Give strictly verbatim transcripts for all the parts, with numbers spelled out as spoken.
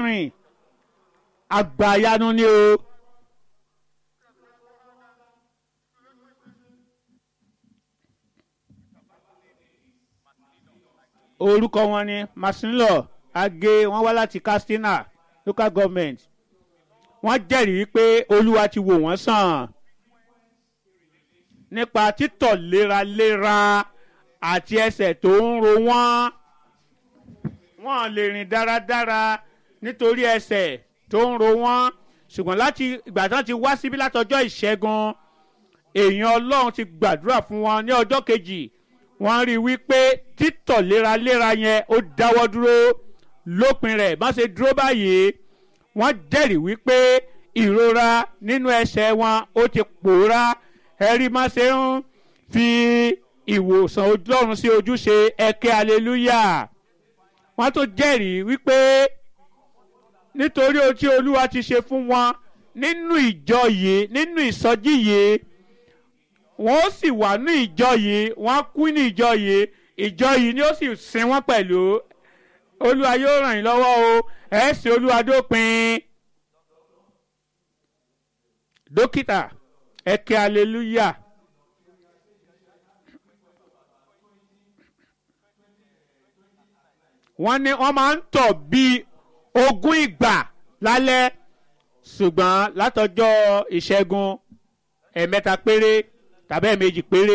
rìn àgbàyanu ni o. orúkọ wọn ni Masinlo Age, wọ́n wá láti Katsina local government. wọ́n jẹ́rìí pé Olúwa ti wò wọ́n sàn nípa títọ̀ léraléra àti ẹsẹ̀ tó ń ro wọ́n. wọ́n lè rìn dáradára nítorí ẹsẹ̀ tó ń ro wọ́n, ṣùgbọ́n láti ìgbà tí wọ́n ti wá síbí látọjọ́ ìṣẹ́gun, èèyàn Ọlọ́run ti gbàdúrà fún wọn ní ọjọ́ kejì. wọ́n rí i wípé títọ̀ léraléra yẹn ó dáwọ́ dúró lópin rẹ̀. má ṣe dúró báyìí, wọ́n jẹ́rìí wípé ìrora nínú ẹsẹ̀ wọn ó ti pòórá. ẹ̀rí má ṣe ń fi ìwòsàn Ọlọ́run sí ojúṣe, ẹ̀kẹ́ hallelujah. wọ́n tún jẹ́rìí wípé nítorí ohun tí Olúwa ti ṣe fún wọn nínú ìjọ yìí, nínú ìsọjí yìí, wọ́n sì wà ní ìjọ yìí, wọ́n kú ní ìjọ yìí, ìjọ yìí ni ó sì sin wọ́n pẹ̀lú. Olúwa yóò ràn yín lọ́wọ́ o, ẹ̀ sì Olúwa dópin. dókítà ẹ̀kẹ́ hallelujah. wọ́n ní wọ́n máa ń tọ̀ bíi ogún ìgbà lálẹ́, ṣùgbọ́n látọjọ́ ìṣẹ́gun ẹ̀mẹ́ta péré tàbí ẹ̀mejì péré.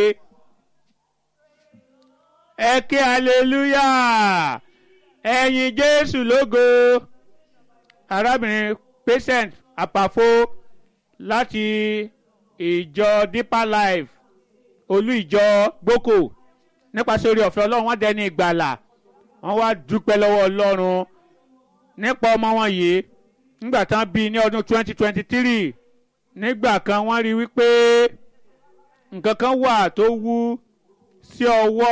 ẹ̀kẹ́ hallelujah, ẹ̀yin Jésù lógo. arábìnrin Patient Apafo láti ìjọ Deeper Life olú ìjọ Gboko, nípasẹ̀ orí ọ̀fẹ́ Ọlọ́run wọ́n dẹni ìgbàlà. wọ́n wá dúpẹ́ lọ́wọ́ Ọlọ́run nípa ọmọ wọn yìí. nígbà tán bí ní ọdún twenty twenty three, nígbà kan wọ́n rí wípé nǹkan kan wà tó wú sí ọwọ́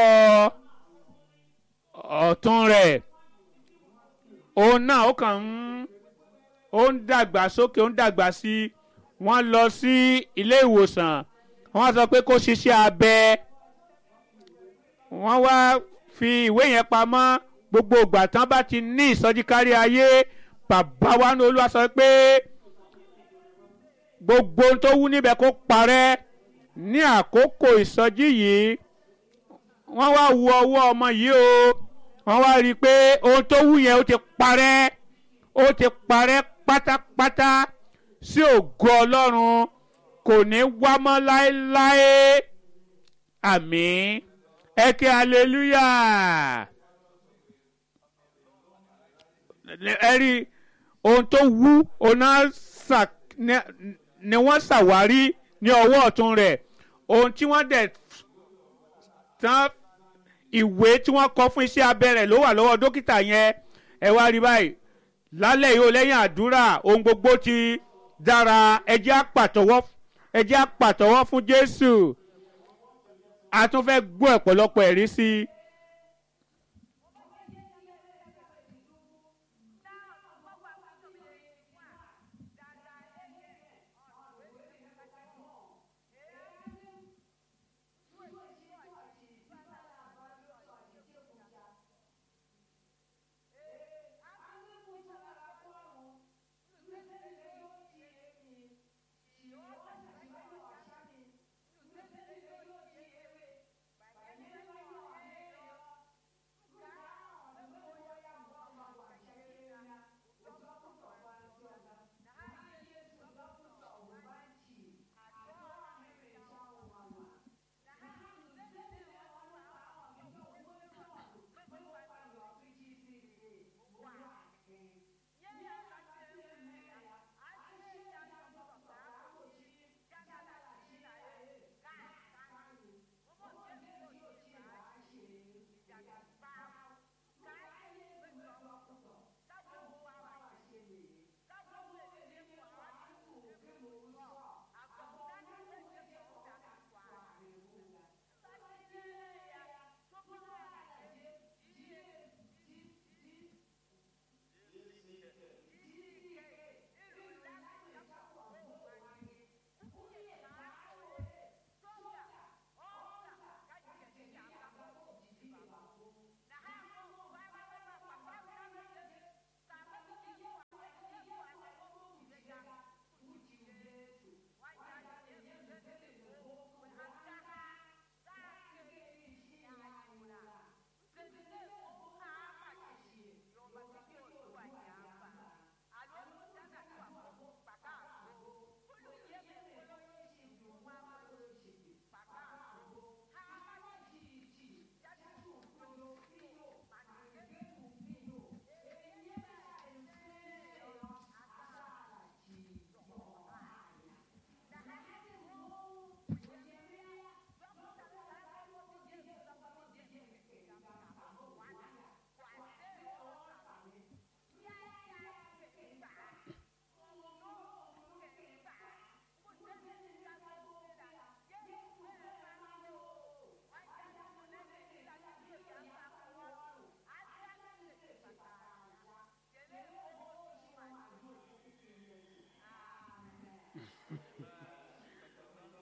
ọ̀tún rẹ̀. òun náà ó kàn ń ó ń dàgbà sókè, ó ń dàgbà sí i. wọ́n lọ sí ilé ìwòsàn, wọ́n sọ pé kó ṣiṣẹ́ abẹ. wọ́n wá fi ìwé yẹn pamọ́. gbogbo ìgbà tán bá ti ní ìsọjí kárí ayé, bàbá wa ní Olúwa sọ pé gbogbo ohun tó wú níbẹ̀ kó parẹ́. ní àkókò ìsọjí yìí, wọ́n wá wo ọwọ́ ọmọ yìí o, wọ́n wá rí i pé ohun tó wú yẹn ó ti parẹ́, ó ti parẹ́ pátápátá. sí ògo Ọlọ́run, kò ní wá mọ́ láéláé. àmín. ẹ̀kẹ́ hallelujah. ẹ rí ohun tó wú ọ̀nà ni wọ́n ṣàwárí ní ọwọ́ ọ̀tún rẹ̀. ohun tí wọ́n dẹ̀ tán ìwé tí wọ́n kọ fún iṣẹ́ abẹ rẹ̀ ló wà lọ́wọ́ dókítà yẹn. ẹ wá rí báyìí lálẹ́ yìí ó lẹ́yìn àdúrà ohun gbogbo ti dára. ẹ jẹ́ á pàtẹ́wọ́, ẹ jẹ́ á pàtẹ́wọ́ fún Jésù. a tún fẹ́ gbọ́ ọ̀pọ̀lọpọ̀ ẹ̀rí sí i.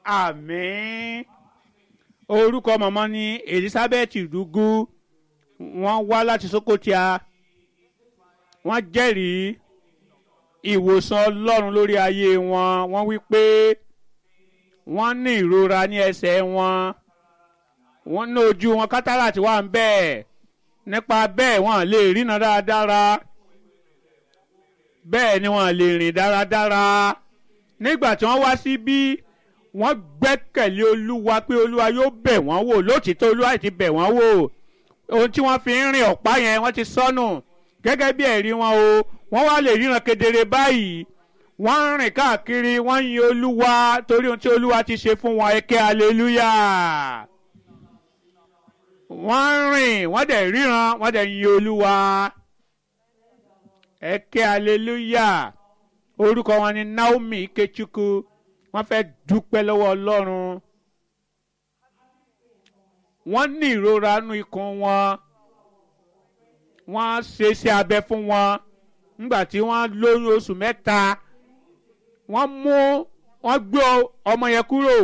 àmín. Orúkọ mọ̀mọ́ ni Elizabeth Dúgú, wọ́n wá láti Sokotia. Wọ́n jẹ́rìí ìwòsàn Ọlọ́run lórí ayé wọn. Wọ́n wí pé wọ́n ní ìrora ní ẹsẹ̀ wọn, wọ́n ní ojú wọn kátàràtì wà ń bẹ́ẹ̀, nípa bẹ́ẹ̀ wọ́n lè ríran dáradára, bẹ́ẹ̀ ni wọ́n lè rìn dáradára. Nígbà tí wọ́n wá síbí, wọ́n gbẹ́kẹ̀lé Olúwa pé Olúwa yóò bẹ̀ wọ́n wò. Lótìítọ́ Olúwa ti bẹ̀ wọ́n wò. Ohun tí wọ́n fi ń rìn ọ̀pá yẹn wọ́n ti sọnù gẹ́gẹ́ bí ẹ̀rí wọn o. Wọ́n wá lè ríran kedere báyìí. Wọ́n ń rìn káàkiri, wọ́n ń yin Olúwa torí ohun tí Olúwa ti ṣe fún wọn. Ẹ ké hallelujah. Wọ́n ń rìn, wọ́n dẹ̀ ríran, wọ́n dẹ̀ yin Olúwa. Ẹ ké hallelujah. Orúkọ wọn ni Naomi Ikechukwu. Wọ́n fẹ́ dúpẹ́ lọ́wọ́ Ọlọ́run. Wọ́n ní ìrora nínú ikùn wọn. Wọ́n ṣe iṣẹ́ abẹ fún wọn nígbà tí wọ́n lóyún oṣù mẹ́ta. Wọ́n mú wọ́n gbé ọmọ yẹn kúrò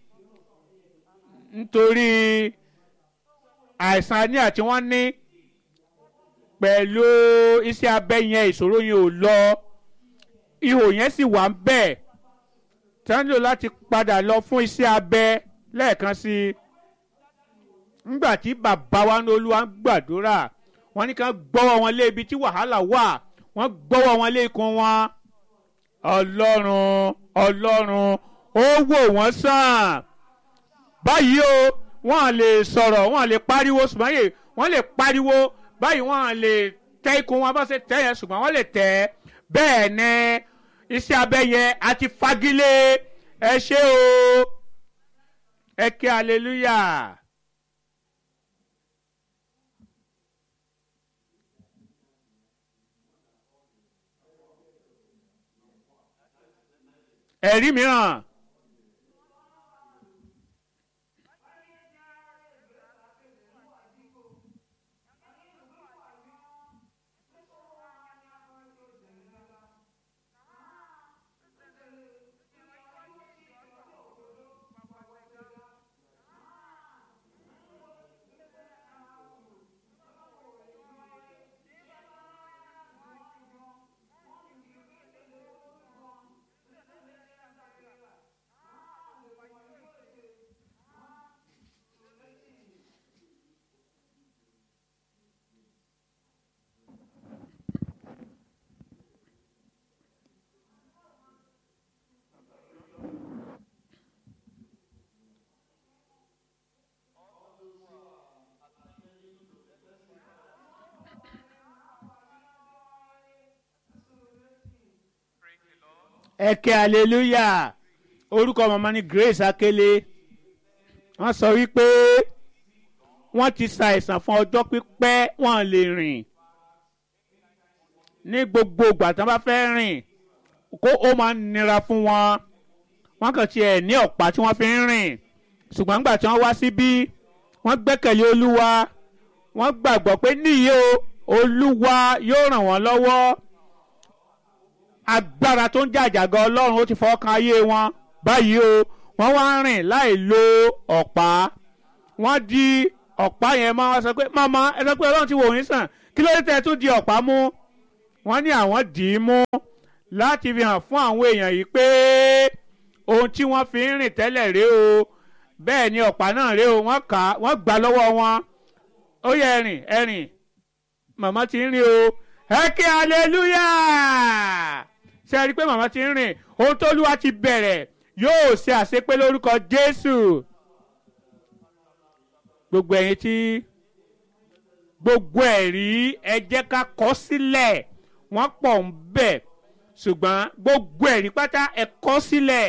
nítorí àìsàn àníyàn tí wọ́n ní. Pẹ̀lú iṣẹ́ abẹ yẹn ìṣòro yẹn ò lọ. Ihò yẹn sì wà ń bẹ̀. Tí wọ́n nílò láti padà lọ fún iṣẹ́ abẹ lẹ́ẹ̀kan sí i. Nígbà tí bàbá wa ní Olúwa ń gbàdúrà, wọ́n ní ká gbọ́wọ́ wọn lé ibi tí wàhálà wà. Wọ́n gbọ́wọ́ wọn lé ikùn wọn. Ọlọ́run Ọlọ́run ó wò wọ́n sàn. Báyìí o, wọ́n lè sọ̀rọ̀, wọ́n lè pariwo, ṣùgbọ́n yìí wọ́n lè pariwo. Báyìí wọ́n lè tẹ ikùn wọn bá ṣe tẹ yẹn, ṣùgbọ́n wọ́n lè tẹ̀ ẹ́. Bẹ́ẹ̀ ni iṣẹ́ abẹ yẹn a ti fagilé. Ẹ ṣé o, ẹ ké hallelujah. Ẹ̀rí mìíràn. Ẹ ké hallelujah. Orúkọ màmá ni Grace Akele. Wọ́n sọ wípé wọ́n ti ṣàìsàn fún ọjọ́ pípẹ́, wọ́n lè rìn. Ní gbogbo ìgbà tí wọ́n bá fẹ́ rìn, kó ó máa ń nira fún wọn. Wọ́n kàn tiẹ̀ ní ọ̀pá tí wọ́n fi ń rìn. Ṣùgbọ́n nígbà tí wọ́n wá síbí, wọ́n gbẹ́kẹ̀lé Olúwa. Wọ́n gbàgbọ́ pé níyì o, Olúwa yóò ràn wọ́n lọ́wọ́. Agbára tó ń jàjàgà Ọlọ́run ó ti fọwọ́ kan ayé wọn. Báyìí o, wọ́n wá ń rìn láì lo ọ̀pá. Wọ́n di ọ̀pá yẹn mọ́. Wọ́n sọ pé màmá ẹ sọ pé Ọlọ́run ti wò yín sàn, kí ló dé tẹ́ ẹ tún di ọ̀pá mú? Wọ́n ní àwọn dì í mú láti fi hàn fún àwọn èèyàn yìí pé ohun tí wọ́n fi ń rìn tẹ́lẹ̀ rèé o, bẹ́ẹ̀ ni ọ̀pá náà rèé o. Wọ́n kà á, wọ́n gbà lọ́wọ́ wọn. Ó yẹ ẹ̀rìn ẹ̀rìn, màmá ti ń rìn o. Ẹ ké hallelujah. Ṣé ẹ rí i pé màmá ti ń rìn? Ohun tó Olúwa ti bẹ̀rẹ̀ yóò ṣe àṣepé lórúkọ Jésù. Gbogbo ẹ̀yin tí gbogbo ẹ̀rí ẹ jẹ́ ká kọ sílẹ̀. Wọ́n pọ̀ ń bẹ̀, ṣùgbọ́n gbogbo ẹ̀rí pátá ẹ kọ sílẹ̀.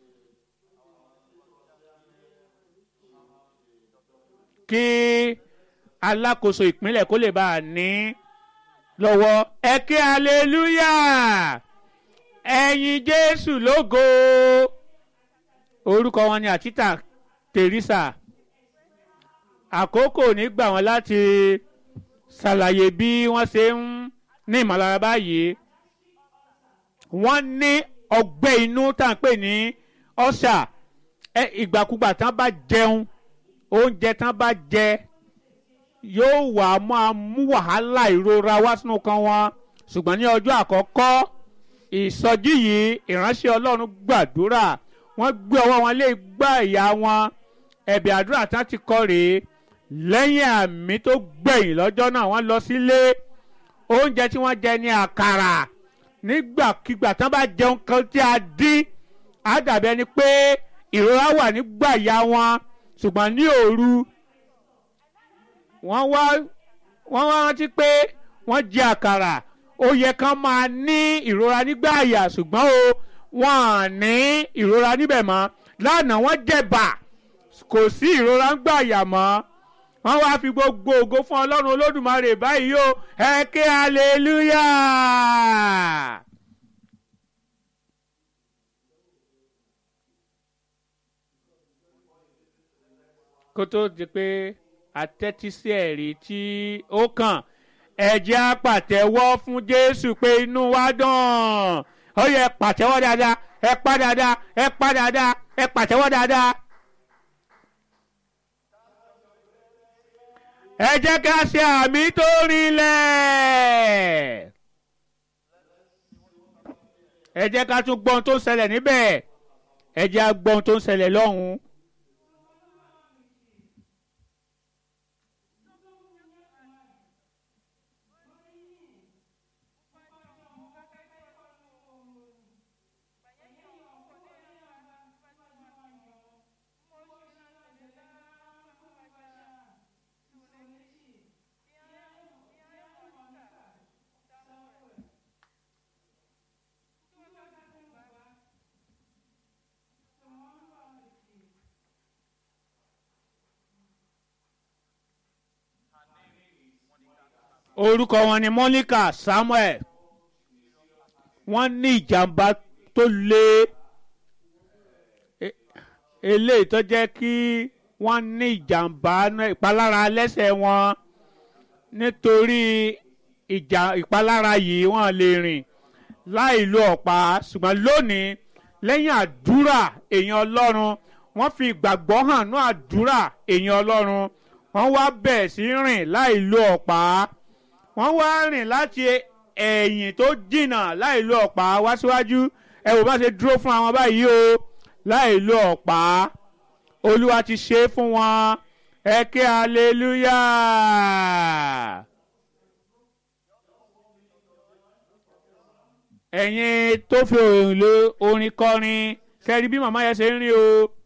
Kí alákòóso ìpínlẹ̀ kó lè bá a ní lọ́wọ́. Ẹ ké hallelujah. Ẹ̀yin Jésù lógo. Orúkọ wọn ni Àtìtà Teresa. Àkókò ní gbà wọ́n láti ṣàlàyé bí wọ́n ṣe ń ní ìmọ̀lára báyìí. Wọ́n ní ọgbẹ́ inú tá à ń pè ní ọ́ṣà. ìgbàkúgbà tán bá jẹun oúnjẹ tán bá jẹ yóò wá máa mú wàhálà ìrora wá sínú kan wọn ṣùgbọ́n ní ọjọ́ àkọ́kọ́ ìsọjí yìí ìránṣẹ́ Ọlọ́run gbàdúrà wọ́n gbé ọwọ́ wọn lé igbá ìyá wọn ẹ̀bẹ̀ àdúrà tán ti kọ rèé lẹ́yìn àmì tó gbẹ̀yìn lọ́jọ́ náà wọ́n lọ sílé oúnjẹ tí wọ́n jẹ ní àkàrà nígbàkigbà tán bá jẹun kan tí a dín á dàbí ẹni pé ìrora wà nígbà ìyá wọn ṣùgbọ́n ní òru wọ́n wá wọ́n wá rántí pé wọ́n jẹ àkàrà ó yẹ kán máa ní ìrora nígbà àyà ṣùgbọ́n o wọ́n à ní ìrora níbẹ̀ mọ́ lánàá wọ́n jẹ̀bà kò sí ìrora nígbà àyà mọ́ wọ́n wá fi gbogbo ògo fún Ọlọ́run Olódùmarè báyìí o ẹ ké hallelujah. kó tó di pé atẹ́tí sí ẹ̀rí tí ó kàn ẹ jẹ́ á pàtẹ́wọ́ fún Jésù pé inú wa dùn ó yẹ pàtẹ́wọ́ dáadáa ẹ pa dáadáa ẹ pa dáadáa ẹ pàtẹ́wọ́ dáadáa. ẹ jẹ́ ká ṣe àmì tó rinlẹ̀ ẹ jẹ́ ká tún gbọ́n tó ń ṣẹlẹ̀ níbẹ̀ ẹ jẹ́ á gbọ́n tó ń ṣẹlẹ̀ lọ́hùn-ún. orúkọ wọn ni Monica Samuel wọ́n ní ìjàmbá tó le eléyìí tó jẹ́ kí wọ́n ní ìjàmbá ìpalára lẹ́sẹ̀ wọn nítorí ìjà ìpalára yìí wọ́n lè rìn láì lo ọ̀pá ṣùgbọ́n lónìí lẹ́yìn àdúrà èèyàn Ọlọ́run wọ́n fi ìgbàgbọ́ hàn ní àdúrà èèyàn Ọlọ́run wọ́n wá bẹ̀rẹ̀ sí rìn láì lo ọ̀pá wọ́n wá rìn láti ẹ̀yìn tó jìnnà láì lo ọ̀pá wá síwájú ẹ wò bá ṣe dúró fún àwọn báyìí o láì lo ọ̀pá Olúwa ti ṣe é fún wọn ẹ ké hallelujah. ẹ̀yin tó fi orin kọrin sẹ́ẹ̀rí bí màmá yẹn ṣe ń rìn o